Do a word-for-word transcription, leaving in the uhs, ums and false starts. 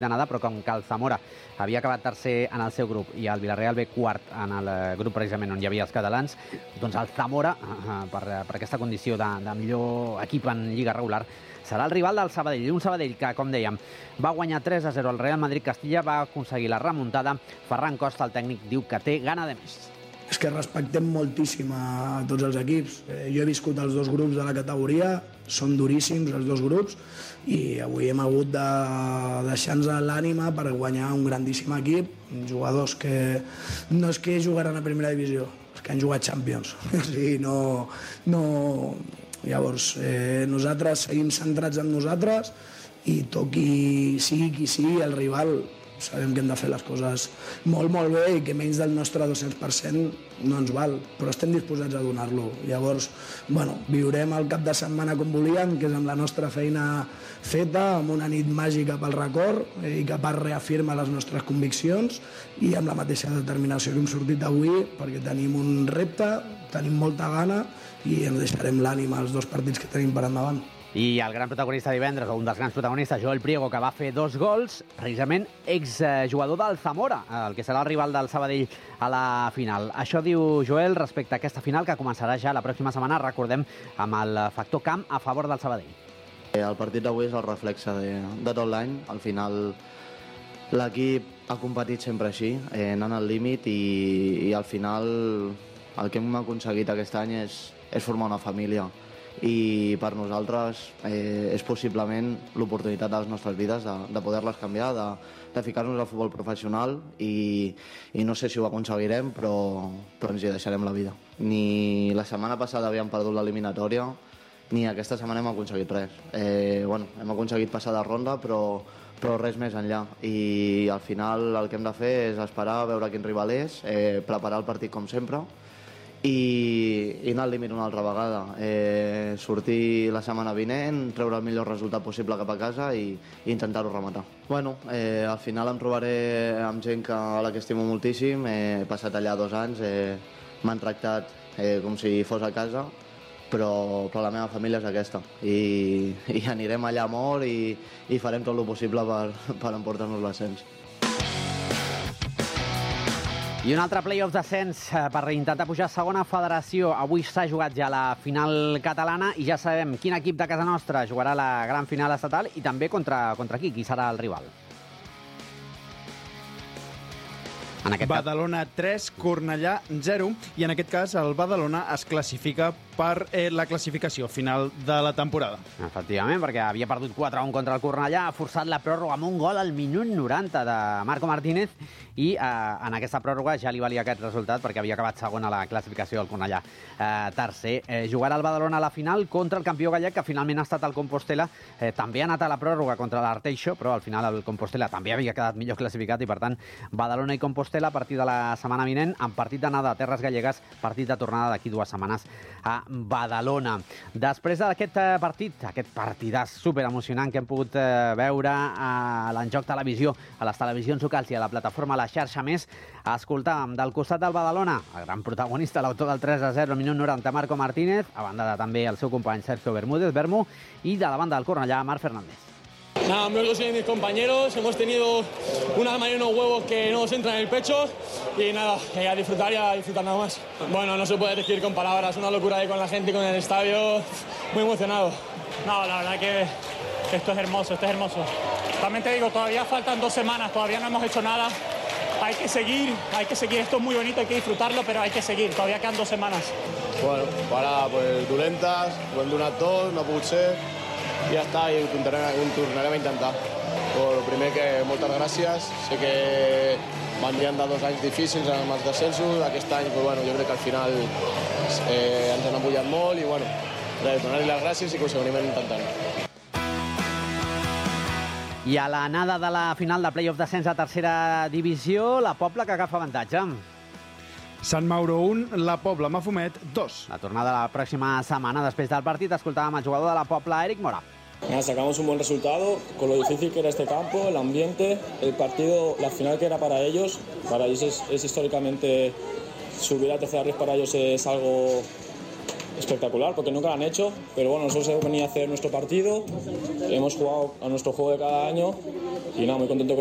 d'anada, però com que el Zamora havia acabat tercer en el seu grup i el Villarreal ve quart en el grup precisament on hi havia els catalans, doncs el Zamora, per, per aquesta condició de, de millor equip en Lliga regular, serà el rival del Sabadell. Un Sabadell que, com dèiem, va guanyar tres a zero al Real Madrid-Castilla, va aconseguir la remuntada. Ferran Costa, el tècnic, diu que té gana de més. És que respectem moltíssim a tots els equips. Eh, jo he viscut els dos grups de la categoria, són duríssims els dos grups, i avui hem hagut de deixar-nos l'ànima per guanyar un grandíssim equip, jugadors que no és que jugaran a primera divisió, és que han jugat Champions. O sigui, no... no... Llavors, eh, nosaltres seguim centrats en nosaltres i toqui, sigui qui sigui, el rival, sabem que hem de fer les coses molt, molt bé i que menys del nostre dos-cents per cent no ens val, però estem disposats a donar-lo. Llavors, bueno, viurem el cap de setmana com volíem, que és amb la nostra feina feta, amb una nit màgica pel record i que part reafirma les nostres conviccions i amb la mateixa determinació que hem sortit avui, perquè tenim un repte, tenim molta gana i ens deixarem l'ànima als dos partits que tenim per endavant. I el gran protagonista divendres, o un dels grans protagonistes, Joel Priego, que va fer dos gols, precisament exjugador del Zamora, el que serà el rival del Sabadell a la final. Això diu Joel respecte a aquesta final que començarà ja la pròxima setmana, recordem, amb el factor camp a favor del Sabadell. El partit d'avui és el reflexe de, de tot l'any. Al final l'equip ha competit sempre així, eh, anant al límit, i, i al final el que hem aconseguit aquest any és, és formar una família. I per nosaltres eh, és possiblement l'oportunitat de les nostres vides de, de poder-les canviar, de, de ficar-nos al futbol professional i, i no sé si ho aconseguirem, però, però ens hi deixarem la vida. Ni la setmana passada havíem perdut l'eliminatòria, ni aquesta setmana hem aconseguit res. Eh, bueno, hem aconseguit passar de ronda, però, però res més enllà. I al final el que hem de fer és esperar a veure quin rival és, eh, preparar el partit com sempre, i, i anar al límit una altra vegada, eh, sortir la setmana vinent, treure el millor resultat possible cap a casa i, i intentar-ho rematar. Bueno, eh, al final em trobaré amb gent que, a la que estimo moltíssim, he passat allà dos anys, eh, m'han tractat eh, com si fos a casa, però, però la meva família és aquesta i, i anirem allà molt i, i farem tot el possible per, per emportar-nos l'ascens. I un altre play-off d'ascens per intentar pujar a segona federació. Avui s'ha jugat ja la final catalana i ja sabem quin equip de casa nostra jugarà la gran final estatal i també contra, contra qui, qui serà el rival. En aquest Badalona tres, Cornellà zero, i en aquest cas el Badalona es classifica per eh, la classificació final de la temporada. Efectivament, perquè havia perdut quatre a un contra el Cornellà, ha forçat la pròrroga amb un gol al minut noranta de Marco Martínez i eh, en aquesta pròrroga ja li valia aquest resultat perquè havia acabat segon a la classificació del Cornellà. Eh, tercer, eh, jugarà el Badalona a la final contra el campió gallec, que finalment ha estat el Compostela. Eh, també ha anat a la pròrroga contra l'Arteixo, però al final el Compostela també havia quedat millor classificat i, per tant, Badalona i Compostela a partir de la setmana vinent, amb partit d'anada a Terres Gallegues, partit de tornada d'aquí dues setmanes a Badalona. Després d'aquest partit, aquest partidàs superemocionant que hem pogut veure a l'Enjoc Televisió, a les televisions locals i a la plataforma La Xarxa Més, escoltàvem del costat del Badalona, el gran protagonista, l'autor del tres a zero, minut noranta, Marco Martínez, a banda de també el seu company Sergio Bermúdez, Bermu, i de la banda del Cornellà, Marc Fernández. Nada, muy orgulloso de mis compañeros, hemos tenido una arma y unos huevos que no nos entran en el pecho y nada, eh, a disfrutar y a disfrutar nada más. Bueno, no se puede describir con palabras, una locura ahí con la gente y con el estadio, muy emocionado. No, la verdad que esto es hermoso, esto es hermoso. También te digo, todavía faltan dos semanas, todavía no hemos hecho nada. Hay que seguir, hay que seguir, esto es muy bonito, hay que disfrutarlo, però hay que seguir, todavía quedan dos semanas. Bueno, ara, pues, dolentes, ho hem donat tot, no ha pogut ser, i ja està, i ho tornarem, ho tornarem a intentar. Però el primer, que moltes gràcies, sé que vendrien de dos anys difícils amb els descensos, aquest any, però, bueno, jo crec que al final eh, ens han empullat molt i, bueno, res, donar-li les gràcies i que ho seguirem intentant. I a l'anada de la final de play-off d'ascens a tercera divisió, la Pobla que agafa avantatge. Sant Mauro un, la Pobla Mafumet dos. La tornada la pròxima setmana. Després del partit escoltàvem el jugador de la Pobla, Eric Mora. Nada, sacamos un buen resultado con lo difícil que era este campo, el ambiente, el partido, la final que era para ellos. Para ellos es, es históricamente subir a tercera red, para ellos es algo espectacular porque nunca lo han hecho, pero bueno, nosotros hemos venido a hacer nuestro partido, hemos jugado a nuestro juego de cada año y nada, muy contento con